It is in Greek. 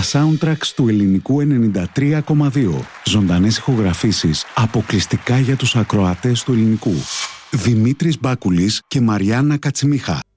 soundtracks του ελληνικού 93,2. Ζωντανές ηχογραφήσεις αποκλειστικά για τους ακροατές του ελληνικού. Δημήτρης Μπάκουλης και Μαριάννα Κατσιμίχα.